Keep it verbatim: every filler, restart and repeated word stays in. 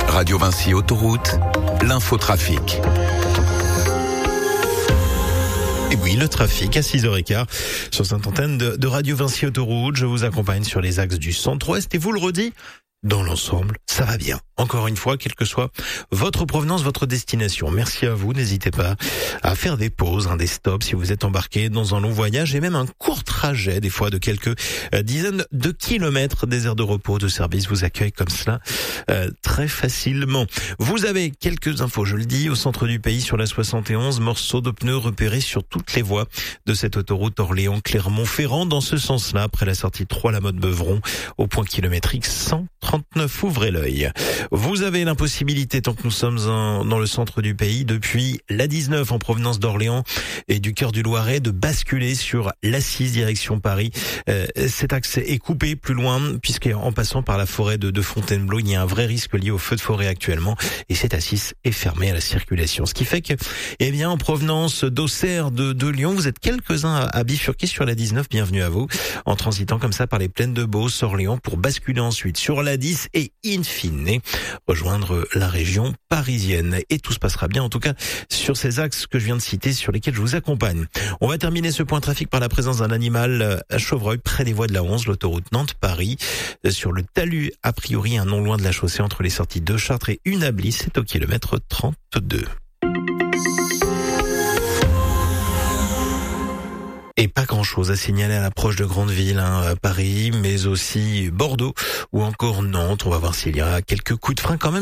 Radio Vinci Autoroute, l'infotrafic. Et oui, le trafic à six heures quinze sur cette antenne de, de Radio Vinci Autoroute. Je vous accompagne sur les axes du centre-ouest et vous le redis, dans l'ensemble, ça va bien. Encore une fois, quelle que soit votre provenance, votre destination. Merci à vous. N'hésitez pas à faire des pauses, hein, des stops si vous êtes embarqué dans un long voyage et même un court trajet, des fois de quelques euh, dizaines de kilomètres. Des aires de repos, de service vous accueillent comme cela euh, très facilement. Vous avez quelques infos, je le dis, au centre du pays sur la soixante et onze, morceaux de pneus repérés sur toutes les voies de cette autoroute Orléans-Clermont-Ferrand. Dans ce sens-là, après la sortie trois La Motte-Beuvron, au point kilométrique cent trente-neuf, ouvrez l'œil. Vous avez l'impossibilité, tant que nous sommes en, dans le centre du pays, depuis l'A dix-neuf en provenance d'Orléans et du cœur du Loiret, de basculer sur l'A six direction Paris. Euh, cet axe est coupé plus loin, puisqu'en passant par la forêt de, de Fontainebleau, il y a un vrai risque lié au feu de forêt actuellement, et cette A six est fermée à la circulation. Ce qui fait que, eh bien, en provenance d'Auxerre, de, de Lyon, vous êtes quelques-uns à, à bifurquer sur l'A dix-neuf, bienvenue à vous, en transitant comme ça par les plaines de Beauce, Orléans, pour basculer ensuite sur l'A dix et in fine rejoindre la région parisienne. Et tout se passera bien, en tout cas, sur ces axes que je viens de citer, sur lesquels je vous accompagne. On va terminer ce point trafic par la présence d'un animal à Chevreuil, près des voies de la onze, l'autoroute Nantes-Paris, sur le talus, a priori, un non loin de la chaussée entre les sorties de Chartres et Unablis, c'est au kilomètre trente-deux. Et pas grand-chose à signaler à l'approche de grandes villes, hein, Paris, mais aussi Bordeaux ou encore Nantes. On va voir s'il y a quelques coups de frein quand même.